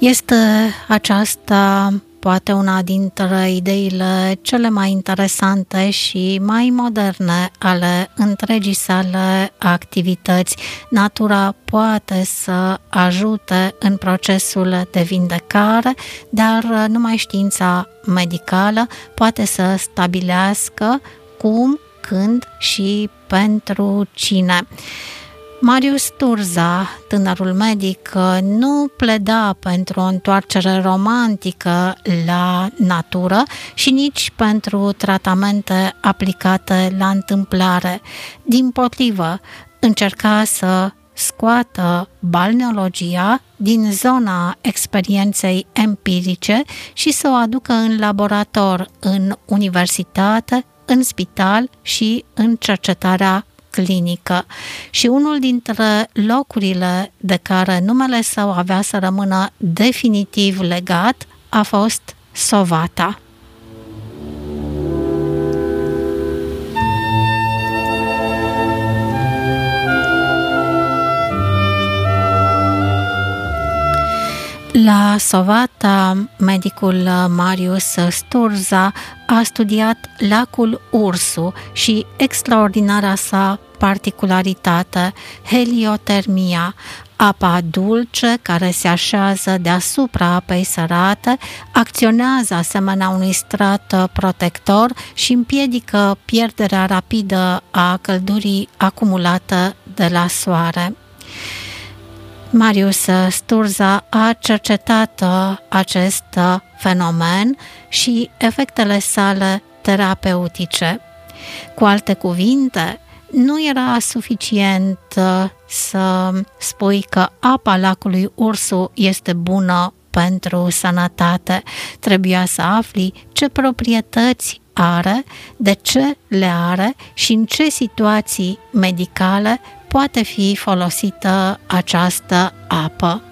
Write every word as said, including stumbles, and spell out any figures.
Este aceasta poate una dintre ideile cele mai interesante și mai moderne ale întregii sale activități. Natura poate să ajute în procesul de vindecare, dar numai știința medicală poate să stabilească cum, când și pentru cine. Marius Sturza, tânărul medic, nu pleda pentru o întoarcere romantică la natură și nici pentru tratamente aplicate la întâmplare. Dimpotrivă, încerca să scoată balneologia din zona experienței empirice și să o aducă în laborator, în universitate, în spital și în cercetarea clinică. Și unul dintre locurile de care numele său avea să rămână definitiv legat a fost Sovata. La Sovata, medicul Marius Sturza a studiat lacul Ursu și extraordinara sa particularitate, heliotermia, apa dulce care se așează deasupra apei sărate, acționează asemenea unui strat protector și împiedică pierderea rapidă a căldurii acumulată de la soare. Marius Sturza a cercetat acest fenomen și efectele sale terapeutice. Cu alte cuvinte, nu era suficient să spui că apa lacului Ursu este bună pentru sănătate. Trebuia să afli ce proprietăți are, de ce le are și în ce situații medicale poate fi folosită această apă.